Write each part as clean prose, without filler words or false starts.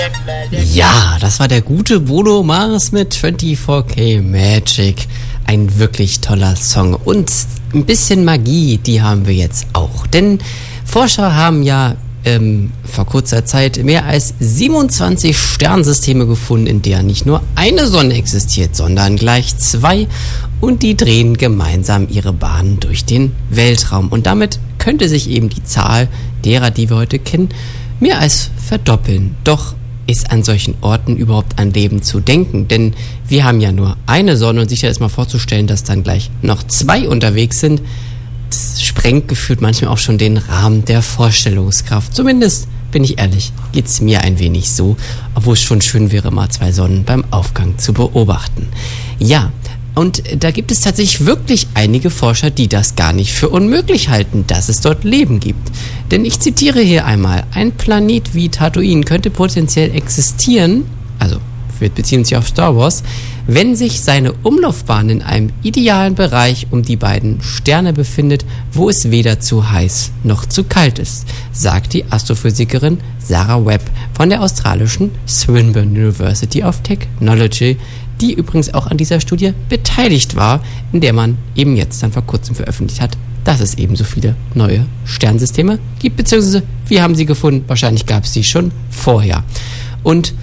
Ja, das war der gute Bruno Mars mit 24K Magic. Ein wirklich toller Song. Und ein bisschen Magie, die haben wir jetzt auch. Denn Forscher haben ja vor kurzer Zeit mehr als 27 Sternsysteme gefunden, in der nicht nur eine Sonne existiert, sondern gleich zwei. Und die drehen gemeinsam ihre Bahnen durch den Weltraum. Und damit könnte sich eben die Zahl derer, die wir heute kennen, mehr als verdoppeln. Doch ist an solchen Orten überhaupt an Leben zu denken? Denn wir haben ja nur eine Sonne und sich jetzt mal vorzustellen, dass dann gleich noch zwei unterwegs sind, das sprengt gefühlt manchmal auch schon den Rahmen der Vorstellungskraft. Zumindest, bin ich ehrlich, geht's mir ein wenig so, obwohl es schon schön wäre, mal zwei Sonnen beim Aufgang zu beobachten. Ja, und da gibt es tatsächlich wirklich einige Forscher, die das gar nicht für unmöglich halten, dass es dort Leben gibt. Denn ich zitiere hier einmal, ein Planet wie Tatooine könnte potenziell existieren, also wir beziehen sich auf Star Wars, wenn sich seine Umlaufbahn in einem idealen Bereich um die beiden Sterne befindet, wo es weder zu heiß noch zu kalt ist, sagt die Astrophysikerin Sarah Webb von der australischen Swinburne University of Technology, die übrigens auch an dieser Studie beteiligt war, in der man eben jetzt dann vor kurzem veröffentlicht hat, dass es eben so viele neue Sternsysteme gibt, beziehungsweise wir haben sie gefunden, wahrscheinlich gab es sie schon vorher. Und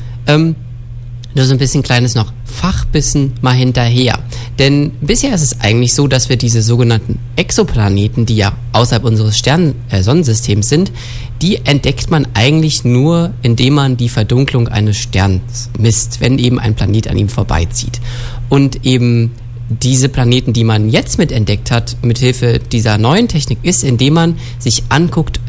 nur so ein bisschen kleines noch Fachwissen mal hinterher. Denn bisher ist es eigentlich so, dass wir diese sogenannten Exoplaneten, die ja außerhalb unseres Sonnensystems sind, die entdeckt man eigentlich nur, indem man die Verdunklung eines Sterns misst, wenn eben ein Planet an ihm vorbeizieht. Und eben diese Planeten, die man jetzt mit entdeckt hat, mithilfe dieser neuen Technik, ist, indem man sich anguckt,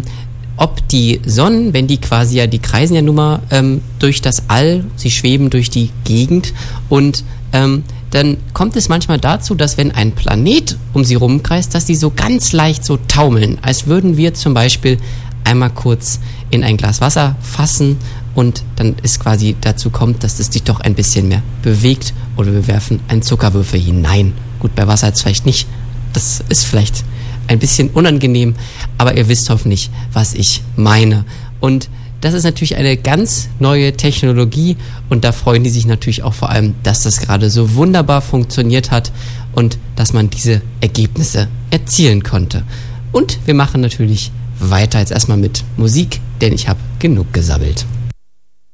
ob die Sonnen, wenn die quasi ja, die kreisen ja nun mal durch das All, sie schweben durch die Gegend und dann kommt es manchmal dazu, dass wenn ein Planet um sie rumkreist, dass die so ganz leicht so taumeln, als würden wir zum Beispiel einmal kurz in ein Glas Wasser fassen und dann ist quasi dazu kommt, dass es sich doch ein bisschen mehr bewegt oder wir werfen einen Zuckerwürfel hinein. Gut, bei Wasser jetzt vielleicht nicht, das ist vielleicht ein bisschen unangenehm, aber ihr wisst hoffentlich, was ich meine. Und das ist natürlich eine ganz neue Technologie und da freuen die sich natürlich auch vor allem, dass das gerade so wunderbar funktioniert hat und dass man diese Ergebnisse erzielen konnte. Und wir machen natürlich weiter jetzt erstmal mit Musik, denn ich habe genug gesabbelt.